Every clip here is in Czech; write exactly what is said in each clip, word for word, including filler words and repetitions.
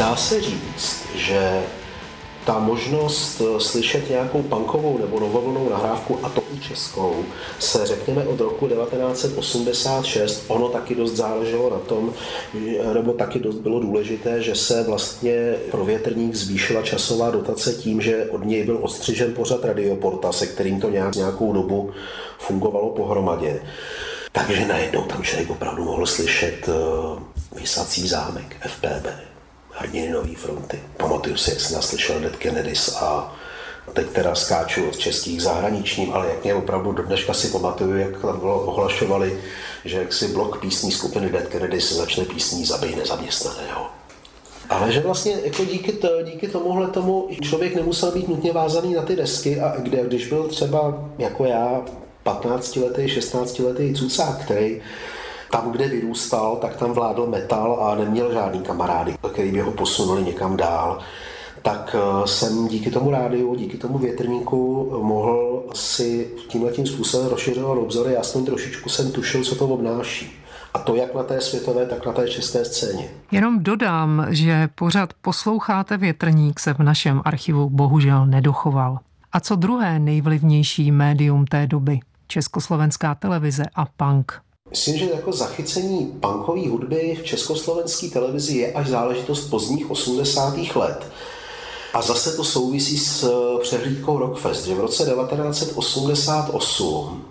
Dá se říct, že ta možnost slyšet nějakou punkovou nebo novovlnou nahrávku, a to i českou, se řekněme od roku devatenáct set osmdesát šest, ono taky dost záleželo na tom, nebo taky dost bylo důležité, že se vlastně pro Větrník zvýšila časová dotace tím, že od něj byl odstřižen pořad Radioporta, se kterým to nějak, nějakou dobu fungovalo pohromadě. Takže najednou tam člověk opravdu mohl slyšet Visací zámek, F P B. Hrdiny Nový fronty. Pamatuju si, jak jsem naslyšel Dead Kennedys a teď teda skáču od českých zahraničním, ale jak mě opravdu do dneška si pamatuju, jak tam bylo ohlašovali, že jak si blok písní skupiny Dead Kennedys se začne písní Zabij nezaměstnaného. Ale že vlastně jako díky, to, díky tomuhle tomu člověk nemusel být nutně vázaný na ty desky a kde, když byl třeba jako já patnáctiletý, šestnáctiletý cucák, který tam, kde vyrůstal, tak tam vládl metal a neměl žádný kamarády, který by ho posunuli někam dál. Tak jsem díky tomu rádiu, díky tomu Větrníku mohl si tímhletím způsobem rozšiřovat obzory. Já jsem trošičku jsem tušil, co to obnáší. A to jak na té světové, tak na té české scéně. Jenom dodám, že pořad Posloucháte Větrník se v našem archivu bohužel nedochoval. A co druhé nejvlivnější médium té doby? Československá televize a punk. Myslím, že jako zachycení punkové hudby v československé televizi je až záležitost pozdních osmdesátých let. A zase to souvisí s přehlídkou Rockfest, že v roce devatenáct set osmdesát osm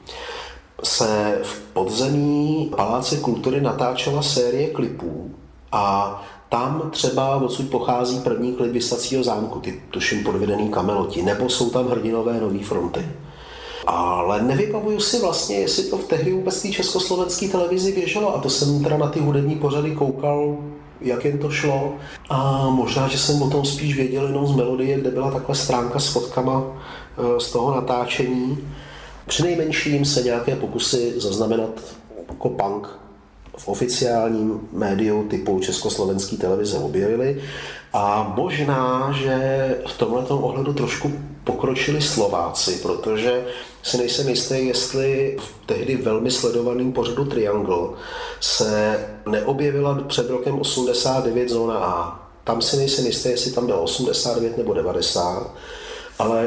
se v podzemí Paláce kultury natáčela série klipů a tam třeba odsud pochází první klip Visacího zámku, ty tuším Podvedený kameloti, nebo jsou tam Hrdinové Nový fronty. Ale nevybavuju si vlastně, jestli to v tehdy vůbec té československé televizi běželo a to jsem teda na ty hudební pořady koukal, jak jen to šlo a možná, že jsem o tom spíš věděl jenom z melodie, kde byla takhle stránka s fotkama z toho natáčení. Přinejmenším se nějaké pokusy zaznamenat jako punk v oficiálním médiu typu československé televize objevily a možná, že v tomhletom ohledu trošku pokročili Slováci, protože si nejsem jistý, jestli v tehdy velmi sledovaným pořadu Triangle se neobjevila před rokem osmdesát devět zóna A. Tam si nejsem jistý, jestli tam bylo osmdesát devět nebo devadesát, ale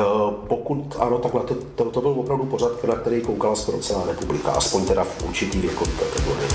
pokud ano, tak na to, to, to byl opravdu pořad, na který koukala skoro celá republika, aspoň teda v určitý věkový kategorii.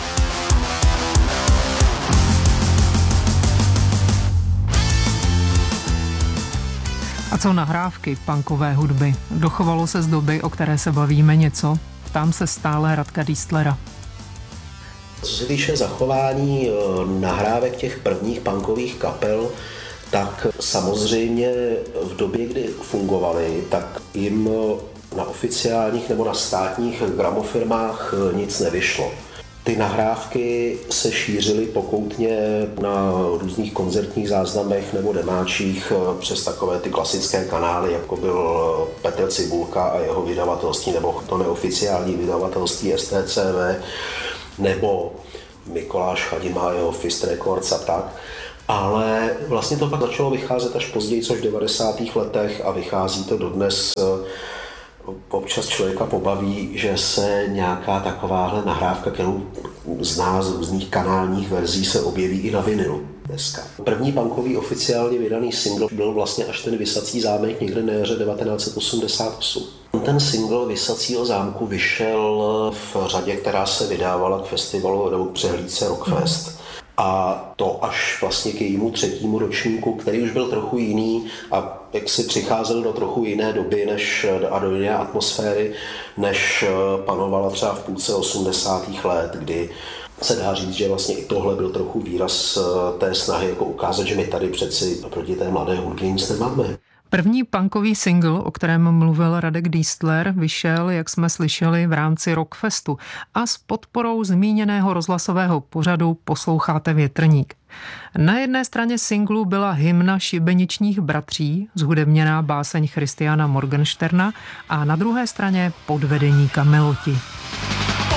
A co nahrávky punkové hudby? Dochovalo se z doby, o které se bavíme něco? Ptám se stále Radka Diestlera. Co se týče zachování nahrávek těch prvních punkových kapel, tak samozřejmě v době, kdy fungovaly, tak jim na oficiálních nebo na státních gramofirmách nic nevyšlo. Ty nahrávky se šířily pokoutně na různých koncertních záznamech nebo demáčích přes takové ty klasické kanály, jako byl Petr Cibulka a jeho vydavatelství, nebo to neoficiální vydavatelství S T C V, nebo Mikoláš Chadima a jeho Fist Records a tak. Ale vlastně to pak začalo vycházet až později, což v devadesátých letech a vychází to dodnes. Občas člověka pobaví, že se nějaká takováhle nahrávka, kterou zná z různých kanálních verzí, se objeví i na vinilu dneska. První punkový oficiálně vydaný single byl vlastně až ten Visací zámek někde na jaře devatenáct set osmdesát osm. Ten single Visacího zámku vyšel v řadě, která se vydávala k festivalu nebo přehlídce Rockfest. A to až vlastně k jejímu třetímu ročníku, který už byl trochu jiný a jak si přicházel do trochu jiné doby než, a do jiné atmosféry, než panovala třeba v půlce osmdesátých let, kdy se dá říct, že vlastně i tohle byl trochu výraz té snahy jako ukázat, že my tady přeci proti té mladé hudbě nic nemáme. První punkový single, o kterém mluvil Radek Diestler, vyšel, jak jsme slyšeli, v rámci Rockfestu a s podporou zmíněného rozhlasového pořadu Posloucháte Větrník. Na jedné straně singlu byla hymna Šibeničních bratří, zhudebněná báseň Christiana Morgensterna, a na druhé straně Podvedení kameloti.